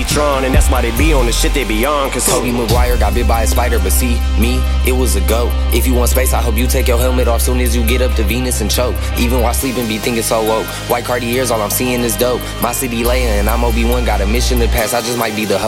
be Tron, and that's why they be on the shit they be on. Cause Tobey Maguire got bit by a spider, but see, me, it was a go. If you want space, I hope you take your helmet off soon as you get up to Venus and choke. Even while sleeping, be thinking so woke. White Cartiers, all I'm seeing is dope. My city laying, and I'm Obi-Wan, got a mission to pass, I just might be the host.